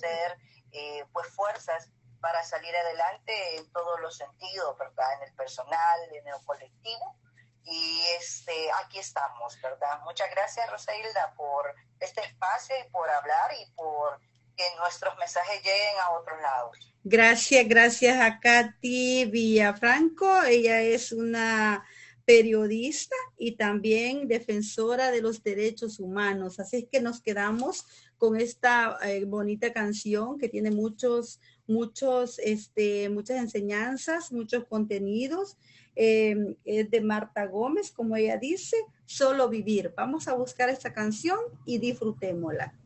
ser pues fuerzas para salir adelante en todos los sentidos, ¿verdad? En el personal, en el colectivo. Y aquí estamos, ¿verdad? Muchas gracias, Rosailda, por este espacio y por hablar y por que nuestros mensajes lleguen a otros lados. Gracias a Katy Villafranco. Ella es una periodista y también defensora de los derechos humanos. Así es que nos quedamos con esta bonita canción que tiene muchas enseñanzas, muchos contenidos. Es de Marta Gómez, como ella dice, Solo Vivir. Vamos a buscar esta canción y disfrutémosla.